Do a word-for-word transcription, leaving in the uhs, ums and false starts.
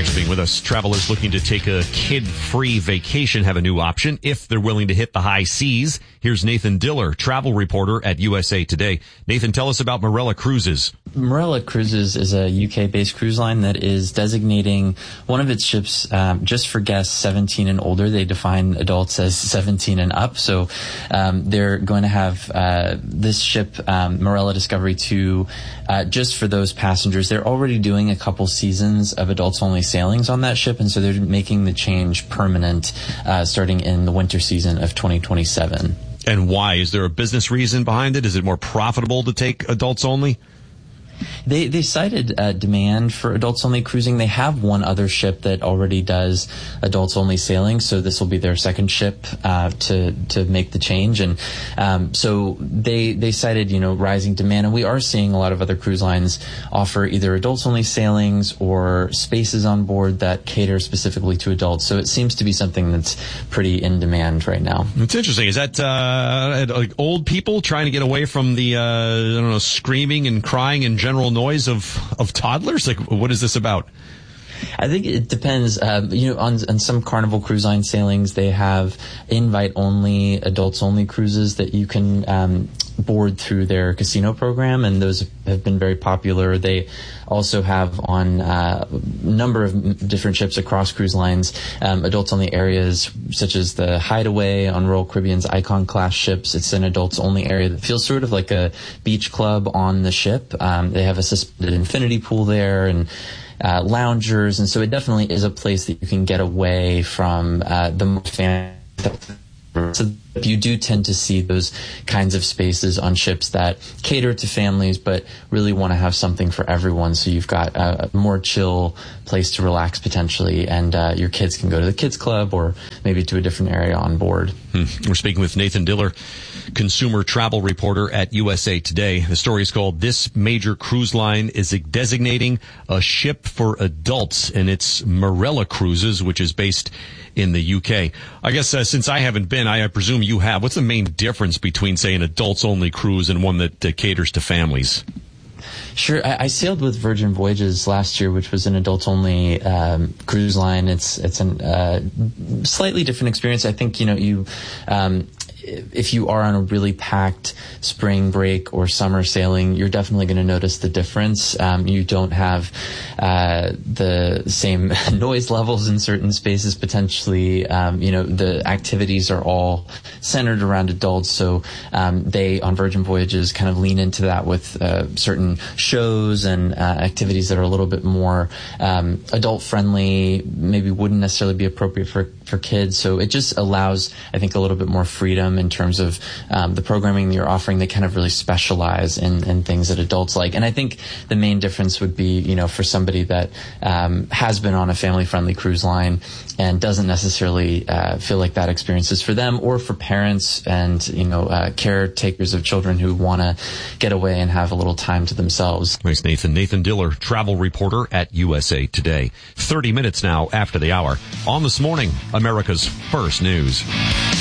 Thanks for being with us. Travelers looking to take a kid-free vacation have a new option if they're willing to hit the high seas. Here's Nathan Diller, travel reporter at U S A Today. Nathan, tell us about Marella Cruises. Marella Cruises is a U K-based cruise line that is designating one of its ships um, just for guests seventeen and older. They define adults as seventeen and up. So um, they're going to have uh, this ship, um, Marella Discovery two, uh, just for those passengers. They're already doing a couple seasons of adults-only sailings on that ship, and so they're making the change permanent uh, starting in the winter season of twenty twenty-seven. And why? Is there a business reason behind it? Is it more profitable to take adults only? They they cited uh, demand for adults-only cruising. They have one other ship that already does adults-only sailing, so this will be their second ship uh, to to make the change. And um, so they they cited you know rising demand, and we are seeing a lot of other cruise lines offer either adults-only sailings or spaces on board that cater specifically to adults. So it seems to be something that's pretty in demand right now. It's interesting. Is that uh, like old people trying to get away from the uh, I don't know screaming and crying and general noise of, of toddlers? Like, what is this about? I think it depends. Uh, you know, on, on some Carnival Cruise Line sailings, they have invite-only, adults-only cruises that you can um, board through their casino program, and those have been very popular. They also have on uh, a number of different ships across cruise lines, um, adults-only areas such as the Hideaway on Royal Caribbean's Icon-class ships. It's an adults-only area that feels sort of like a beach club on the ship. Um, they have a suspended infinity pool there, and Uh, loungers, and so it definitely is a place that you can get away from uh, the more fan. So you do tend to see those kinds of spaces on ships that cater to families, but really want to have something for everyone. So you've got a, a more chill place to relax potentially, and uh, your kids can go to the kids club or maybe to a different area on board. Hmm. We're speaking with Nathan Diller, consumer travel reporter at U S A Today. The story is called "This Major Cruise Line is Designating a Ship for Adults," and it's Marella Cruises, which is based in the U K. I guess uh, since I haven't been, I, I presume you have. What's the main difference between, say, an adults-only cruise and one that uh, caters to families? Sure. I, I sailed with Virgin Voyages last year, which was an adults-only um, cruise line. It's it's a uh, slightly different experience. I think, you know, you um, if you are on a really packed spring break or summer sailing, you're definitely going to notice the difference. Um, you don't have uh, the same noise levels in certain spaces potentially. Um, you know, the activities are all centered around adults, so um, they, on Virgin Voyages, kind of lean into that with uh, certain shows and uh, activities that are a little bit more um, adult-friendly, maybe wouldn't necessarily be appropriate for, for kids. So it just allows, I think, a little bit more freedom in terms of um, the programming that you're offering. They kind of really specialize in, in things that adults like. And I think the main difference would be, you know, for somebody that um, has been on a family-friendly cruise line and doesn't necessarily uh, feel like that experience is for them, or for parents and, you know, uh, caretakers of children who want to get away and have a little time to themselves. Thanks, Nathan. Nathan Diller, travel reporter at U S A Today. thirty minutes now after the hour. On This Morning, America's First News.